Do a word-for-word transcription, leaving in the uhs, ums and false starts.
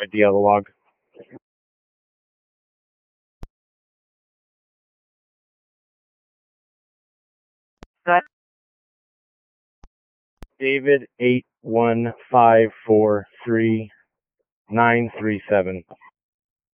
I D on the log. David eight one five four three nine three seven.